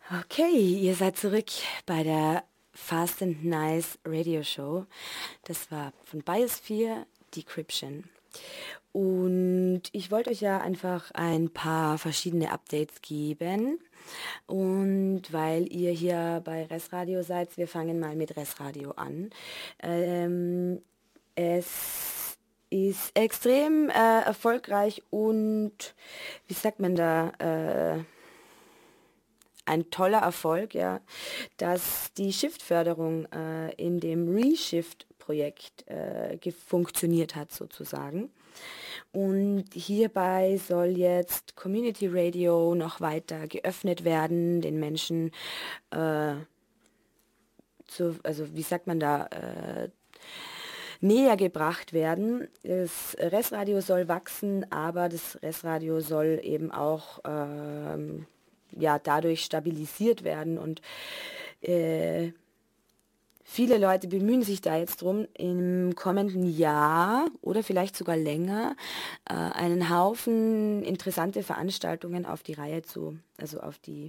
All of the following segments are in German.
Okay, ihr seid zurück bei der Fast and Nice Radio Show. Das war von Biosphere Decryption. Und ich wollte euch ja einfach ein paar verschiedene Updates geben. Und weil ihr hier bei Res Radio seid, wir fangen mal mit Res Radio an. Es ist extrem erfolgreich und, wie sagt man da, ein toller Erfolg, ja, dass die Shift-Förderung in dem Reshift-Projekt funktioniert hat sozusagen. Und hierbei soll jetzt Community Radio noch weiter geöffnet werden, den Menschen, also wie sagt man da, näher gebracht werden. Das Res-Radio soll wachsen, aber das Res-Radio soll eben auch ja, dadurch stabilisiert werden und viele Leute bemühen sich da jetzt drum, im kommenden Jahr oder vielleicht sogar länger einen Haufen interessante Veranstaltungen auf die Reihe also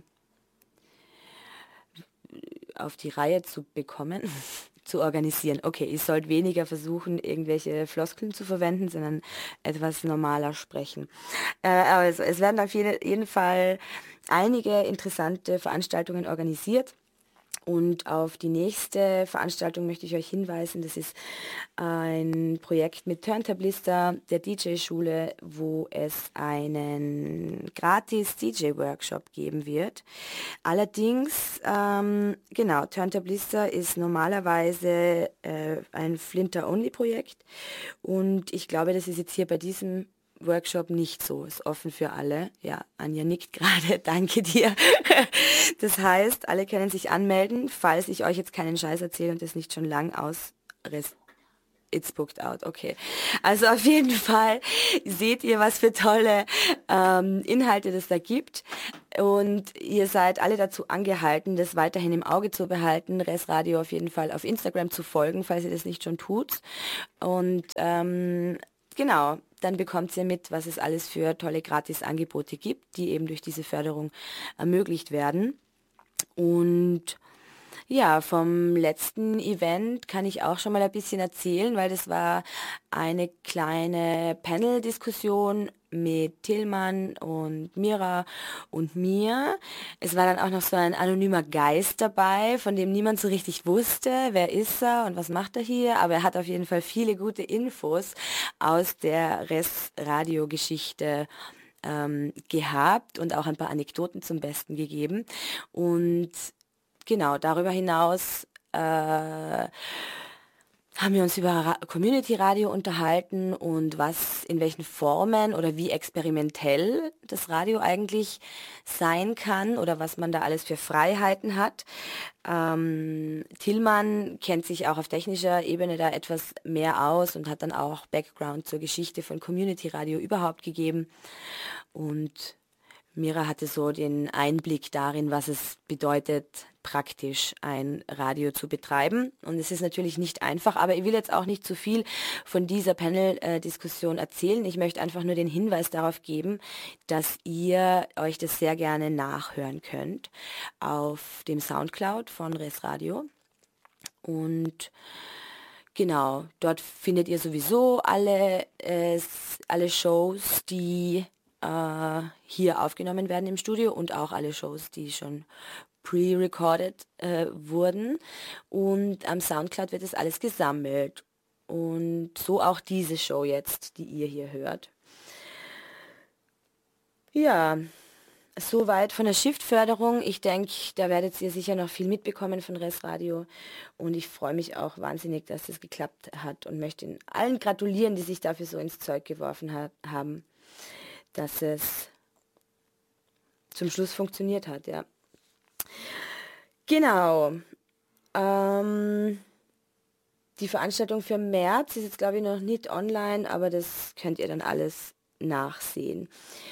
auf die Reihe zu bekommen, zu organisieren. Okay, ihr sollt weniger versuchen, irgendwelche Floskeln zu verwenden, sondern etwas normaler sprechen. Also, es werden auf jeden Fall einige interessante Veranstaltungen organisiert. Und auf die nächste Veranstaltung möchte ich euch hinweisen. Das ist ein Projekt mit Turntablister der DJ-Schule, wo es einen gratis DJ-Workshop geben wird. Allerdings, genau, Turntablister ist normalerweise ein Flinter-Only-Projekt. Und ich glaube, das ist jetzt hier bei diesem Workshop nicht so, ist offen für alle. Ja, Anja nickt gerade, danke dir. Das heißt, alle können sich anmelden, falls ich euch jetzt keinen Scheiß erzähle und das nicht schon lang It's booked out, okay. Also auf jeden Fall seht ihr, was für tolle Inhalte das da gibt. Und ihr seid alle dazu angehalten, das weiterhin im Auge zu behalten, Res Radio auf jeden Fall auf Instagram zu folgen, falls ihr das nicht schon tut. Und genau, dann bekommt ihr mit, was es alles für tolle Gratisangebote gibt, die eben durch diese Förderung ermöglicht werden. Und ja, vom letzten Event kann ich auch schon mal ein bisschen erzählen, weil das war eine kleine Panel-Diskussion mit Tillmann und Mira und mir. Es war dann auch noch so ein anonymer Geist dabei, von dem niemand so richtig wusste, wer ist er und was macht er hier, aber er hat auf jeden Fall viele gute Infos aus der Res-Radio-Geschichte gehabt und auch ein paar Anekdoten zum Besten gegeben. Und genau, darüber hinaus haben wir uns über Community Radio unterhalten und in welchen Formen oder wie experimentell das Radio eigentlich sein kann oder was man da alles für Freiheiten hat. Tillmann kennt sich auch auf technischer Ebene da etwas mehr aus und hat dann auch Background zur Geschichte von Community Radio überhaupt gegeben. Und Mira hatte so den Einblick darin, was es bedeutet, praktisch ein Radio zu betreiben. Und es ist natürlich nicht einfach, aber ich will jetzt auch nicht zu viel von dieser Panel-Diskussion erzählen. Ich möchte einfach nur den Hinweis darauf geben, dass ihr euch das sehr gerne nachhören könnt auf dem Soundcloud von Res Radio. Und genau, dort findet ihr sowieso alle Shows, die hier aufgenommen werden im Studio und auch alle Shows, die schon pre-recorded wurden. Und am Soundcloud wird das alles gesammelt. Und so auch diese Show jetzt, die ihr hier hört. Ja, soweit von der Shift-Förderung. Ich denke, da werdet ihr sicher noch viel mitbekommen von Res Radio. Und ich freue mich auch wahnsinnig, dass das geklappt hat und möchte allen gratulieren, die sich dafür so ins Zeug geworfen haben, dass es zum Schluss funktioniert hat, ja. Genau. Die Veranstaltung für März ist jetzt, glaube ich, noch nicht online, aber das könnt ihr dann alles nachsehen.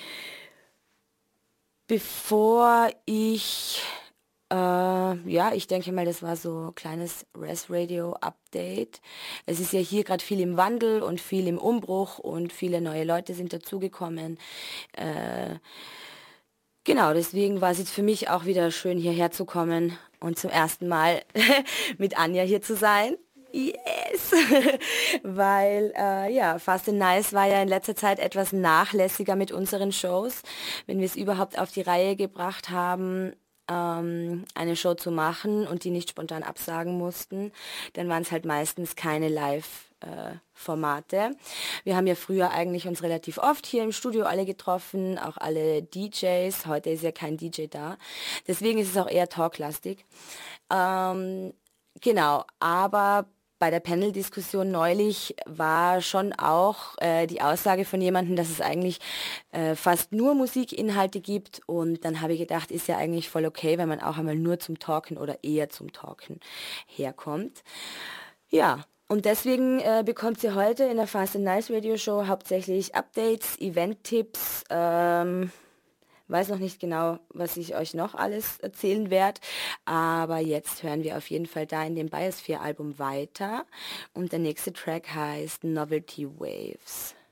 Bevor ich, ja, ich denke mal, das war so ein kleines Res Radio Update. Es ist ja hier gerade viel im Wandel und viel im Umbruch und viele neue Leute sind dazugekommen. Genau, deswegen war es jetzt für mich auch wieder schön, hierher zu kommen und zum ersten Mal mit Anja hier zu sein. Yes! Weil, ja, Fast and Nice war ja in letzter Zeit etwas nachlässiger mit unseren Shows. Wenn wir es überhaupt auf die Reihe gebracht haben, eine Show zu machen und die nicht spontan absagen mussten, dann waren es halt meistens keine Live-Formate. Wir haben ja früher eigentlich uns relativ oft hier im Studio alle getroffen, auch alle DJs. Heute ist ja kein DJ da. Deswegen ist es auch eher talklastig. Ähm, genau, aber bei der Panel-Diskussion neulich war schon auch die Aussage von jemandem, dass es eigentlich fast nur Musikinhalte gibt und dann habe ich gedacht, ist ja eigentlich voll okay, wenn man auch einmal nur zum Talken oder eher zum Talken herkommt. Ja, und deswegen bekommt ihr heute in der Fast and Nice Radio Show hauptsächlich Updates, Event-Tipps, weiß noch nicht genau, was ich euch noch alles erzählen werde, aber jetzt hören wir auf jeden Fall da in dem Biosphere-Album weiter und der nächste Track heißt Novelty Waves.